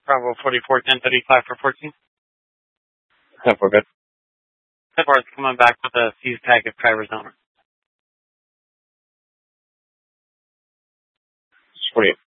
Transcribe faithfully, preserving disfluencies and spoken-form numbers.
Bravo forty-four, ten thirty-five for fourteen. ten four, good. ten four is coming back with a seized tag of driver's owner. forty-eight.